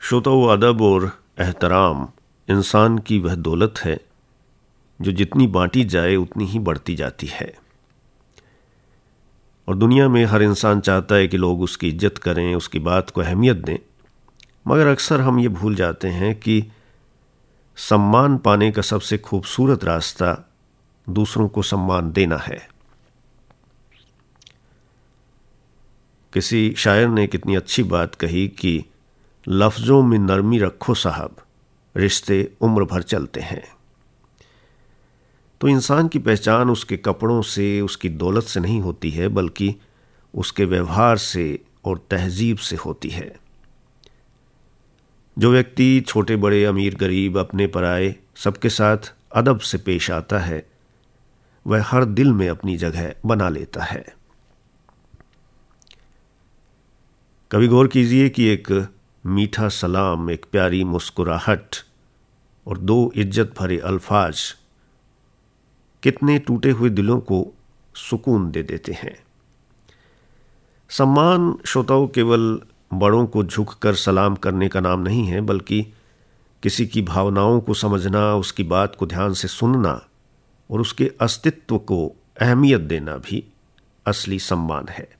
श्रोता अदब और एहतराम इंसान की वह दौलत है जो जितनी बांटी जाए उतनी ही बढ़ती जाती है। और दुनिया में हर इंसान चाहता है कि लोग उसकी इज्जत करें, उसकी बात को अहमियत दें, मगर अक्सर हम ये भूल जाते हैं कि सम्मान पाने का सबसे खूबसूरत रास्ता दूसरों को सम्मान देना है। किसी शायर ने कितनी अच्छी बात कही कि लफ्ज़ों में नरमी रखो साहब, रिश्ते उम्र भर चलते हैं। तो इंसान की पहचान उसके कपड़ों से, उसकी दौलत से नहीं होती है, बल्कि उसके व्यवहार से और तहजीब से होती है। जो व्यक्ति छोटे बड़े, अमीर गरीब, अपने पराए सबके साथ अदब से पेश आता है, वह हर दिल में अपनी जगह बना लेता है। कभी गौर कीजिए कि एक मीठा सलाम, एक प्यारी मुस्कुराहट और दो इज्जत भरे अल्फाज कितने टूटे हुए दिलों को सुकून दे देते हैं। सम्मान श्रोताओं केवल बड़ों को झुककर सलाम करने का नाम नहीं है, बल्कि किसी की भावनाओं को समझना, उसकी बात को ध्यान से सुनना और उसके अस्तित्व को अहमियत देना भी असली सम्मान है।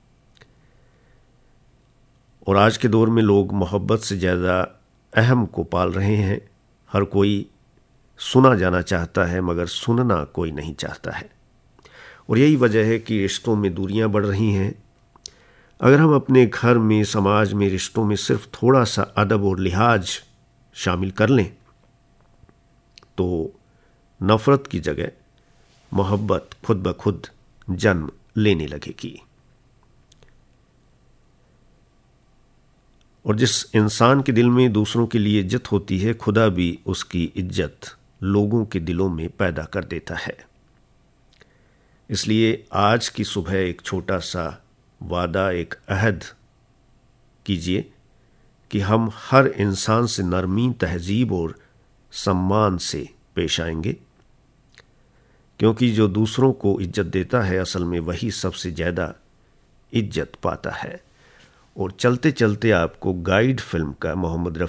और आज के दौर में लोग मोहब्बत से ज़्यादा अहम को पाल रहे हैं। हर कोई सुना जाना चाहता है, मगर सुनना कोई नहीं चाहता है। और यही वजह है कि रिश्तों में दूरियां बढ़ रही हैं। अगर हम अपने घर में, समाज में, रिश्तों में सिर्फ थोड़ा सा अदब और लिहाज शामिल कर लें तो नफ़रत की जगह मोहब्बत खुद ब खुद जन्म लेने लगेगी। और जिस इंसान के दिल में दूसरों के लिए इज्जत होती है, खुदा भी उसकी इज्जत लोगों के दिलों में पैदा कर देता है। इसलिए आज की सुबह एक छोटा सा वादा, एक अहद कीजिए कि हम हर इंसान से नरमी, तहजीब और सम्मान से पेश आएंगे, क्योंकि जो दूसरों को इज्जत देता है असल में वही सबसे ज़्यादा इज्जत पाता है। और चलते चलते आपको गाइड फिल्म का मोहम्मद